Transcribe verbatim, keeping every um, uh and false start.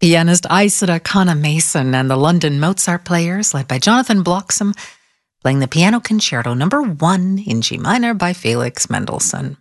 Pianist Isida Kana-Mason and the London Mozart Players, led by Jonathan Bloxham, playing the Piano Concerto number one in G minor by Felix Mendelssohn.